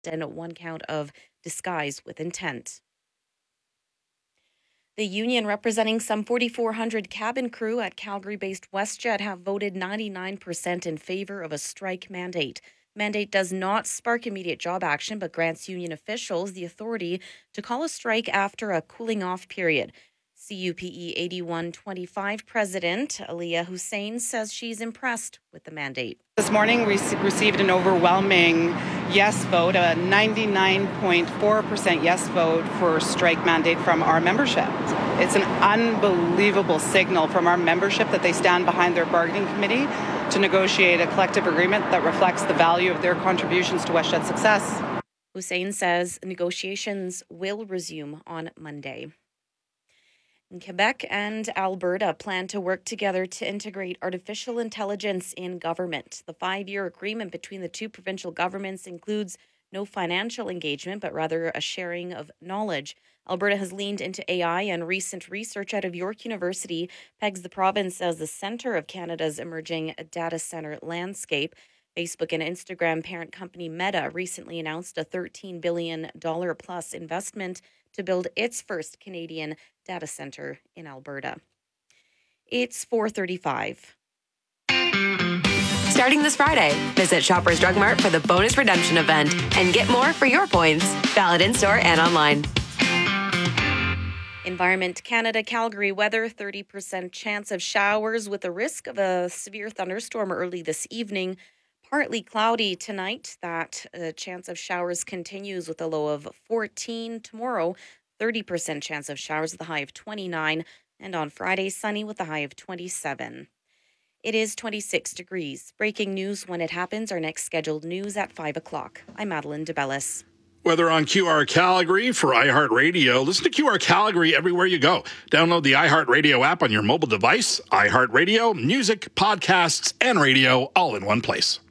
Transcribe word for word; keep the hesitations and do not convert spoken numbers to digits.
and one count of disguise with intent. The union representing some forty-four hundred cabin crew at Calgary-based WestJet have voted ninety-nine percent in favor of a strike mandate. Mandate does not spark immediate job action, but grants union officials the authority to call a strike after a cooling-off period. C U P E eighty-one twenty-five President Aliyah Hussein says she's impressed with the mandate. This morning we received an overwhelming yes vote, a ninety-nine point four percent yes vote for strike mandate from our membership. It's an unbelievable signal from our membership that they stand behind their bargaining committee to negotiate a collective agreement that reflects the value of their contributions to WestJet's success. Hussein says negotiations will resume on Monday. Quebec and Alberta plan to work together to integrate artificial intelligence in government. The five-year agreement between the two provincial governments includes no financial engagement, but rather a sharing of knowledge. Alberta has leaned into A I, and recent research out of York University pegs the province as the centre of Canada's emerging data centre landscape. Facebook and Instagram parent company Meta recently announced a thirteen billion dollars plus investment to build its first Canadian data center in Alberta. It's four thirty-five. Starting this Friday, visit Shoppers Drug Mart for the bonus redemption event and get more for your points. Valid in-store and online. Environment Canada, Calgary weather, thirty percent chance of showers with a risk of a severe thunderstorm early this evening. Partly cloudy tonight. That uh, chance of showers continues with a low of fourteen. Tomorrow, thirty percent chance of showers with a high of twenty-nine. And on Friday, sunny with a high of twenty-seven. It is twenty-six degrees. Breaking news when it happens. Our next scheduled news at five o'clock. I'm Madeline DeBellis. Weather on Q R Calgary for iHeartRadio. Listen to Q R Calgary everywhere you go. Download the iHeartRadio app on your mobile device. iHeartRadio, music, podcasts, and radio all in one place.